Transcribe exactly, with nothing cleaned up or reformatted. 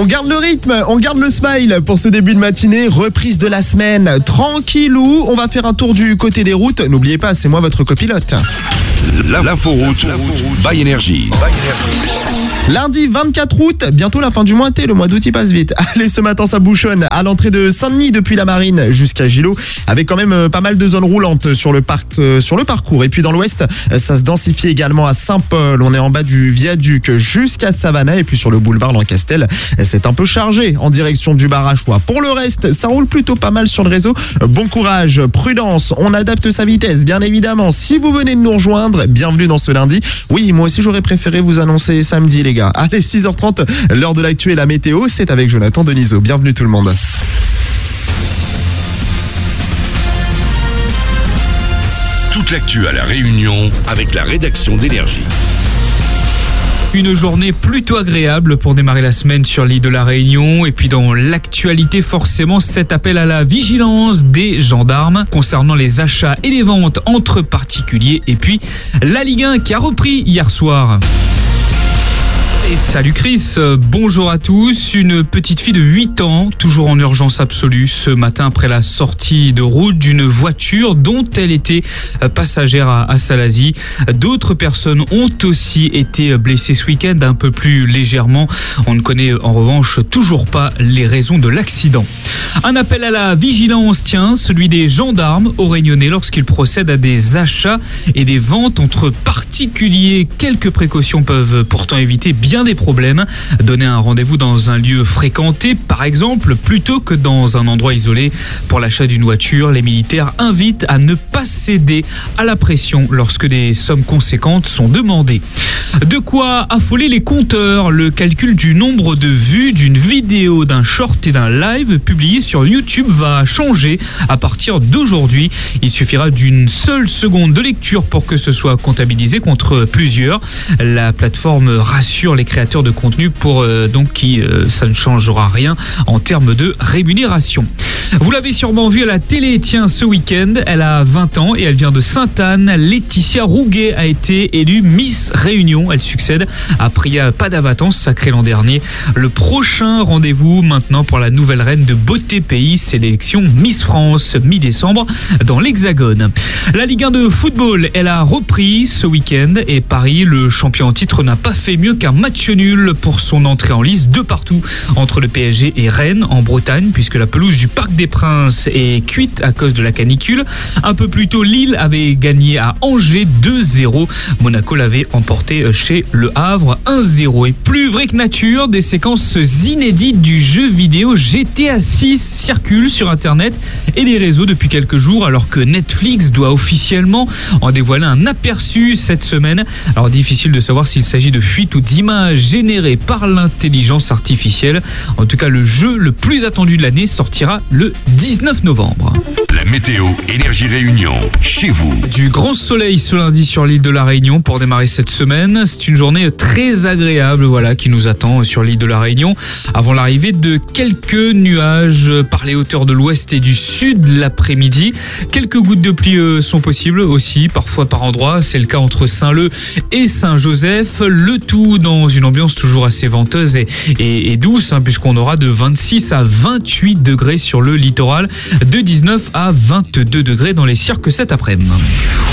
On garde le rythme, on garde le smile pour ce début de matinée, reprise de la semaine. Tranquillou, on va faire un tour du côté des routes. N'oubliez pas, c'est moi votre copilote. L'inforoute by Énergie. Lundi vingt-quatre août, bientôt la fin du mois T, le mois d'août il passe vite. Allez, ce matin ça bouchonne à l'entrée de Saint-Denis depuis la Marine jusqu'à Gillot, avec quand même pas mal de zones roulantes sur le, parc, euh, sur le parcours. Et puis dans l'ouest, ça se densifie également à Saint-Paul. On est en bas du viaduc jusqu'à Savannah, et puis sur le boulevard Lancastel, c'est un peu chargé en direction du bar à Choix. Pour le reste, ça roule plutôt pas mal sur le réseau. Bon courage, prudence, on adapte sa vitesse bien évidemment. Si vous venez de nous rejoindre, bienvenue dans ce lundi. Oui, moi aussi j'aurais préféré vous annoncer samedi les gars. Allez, six heures trente, l'heure de l'actu et la météo, c'est avec Jonathan Denisot. Bienvenue tout le monde. Toute l'actu à La Réunion avec la rédaction d'Énergie. Une journée plutôt agréable pour démarrer la semaine sur l'île de la Réunion. Et puis dans l'actualité, forcément, cet appel à la vigilance des gendarmes concernant les achats et les ventes entre particuliers. Et puis la Ligue un qui a repris hier soir. Et salut Chris, bonjour à tous. Une petite fille de huit ans, toujours en urgence absolue, ce matin après la sortie de route d'une voiture dont elle était passagère à, à Salazie. D'autres personnes ont aussi été blessées ce week-end, un peu plus légèrement. On ne connaît en revanche toujours pas les raisons de l'accident. Un appel à la vigilance, tiens, celui des gendarmes au Réunionnais lorsqu'ils procèdent à des achats et des ventes entre particuliers. Quelques précautions peuvent pourtant éviter bien des problèmes. Donner un rendez-vous dans un lieu fréquenté, par exemple, plutôt que dans un endroit isolé. Pour l'achat d'une voiture, les militaires invitent à ne pas céder à la pression lorsque des sommes conséquentes sont demandées. De quoi affoler les compteurs. Le calcul du nombre de vues d'une vidéo, d'un short et d'un live publié sur YouTube va changer à partir d'aujourd'hui. Il suffira d'une seule seconde de lecture pour que ce soit comptabilisé contre plusieurs. La plateforme rassure les créateurs de contenu pour euh, donc qui euh, ça ne changera rien en termes de rémunération. Vous l'avez sûrement vu à la télé, tiens, ce week-end, elle a vingt ans et elle vient de Sainte-Anne. Laetitia Rouguet a été élue Miss Réunion. Elle succède à Priya Padavaton, sacrée l'an dernier. Le prochain rendez-vous maintenant pour la nouvelle reine de Beauté Pays, c'est l'élection Miss France, mi-décembre, dans l'Hexagone. La Ligue un de football, elle a repris ce week-end et Paris, le champion en titre, n'a pas fait mieux qu'un match nul pour son entrée en lice de partout entre le P S G et Rennes en Bretagne, puisque la pelouse du Parc des Princes est cuite à cause de la canicule. Un peu plus tôt, Lille avait gagné à Angers deux zéro. Monaco l'avait emporté chez Le Havre un zéro. Et plus vrai que nature, des séquences inédites du jeu vidéo G T A six circulent sur Internet et les réseaux depuis quelques jours, alors que Netflix doit officiellement en dévoiler un aperçu cette semaine. Alors difficile de savoir s'il s'agit de fuites ou d'images générées par l'intelligence artificielle. En tout cas, le jeu le plus attendu de l'année sortira le dix-neuf novembre. La météo Énergie Réunion, chez vous. Du grand soleil ce lundi sur l'île de la Réunion pour démarrer cette semaine. C'est une journée très agréable, voilà, qui nous attend sur l'île de la Réunion avant l'arrivée de quelques nuages par les hauteurs de l'ouest et du sud l'après-midi. Quelques gouttes de pluie sont possibles aussi, parfois par endroits. C'est le cas entre Saint-Leu et Saint-Joseph. Le tout dans une ambiance toujours assez venteuse et, et, et douce, hein, puisqu'on aura de vingt-six à vingt-huit degrés sur le littoral, de dix-neuf à vingt-deux degrés dans les cirques cet après-midi.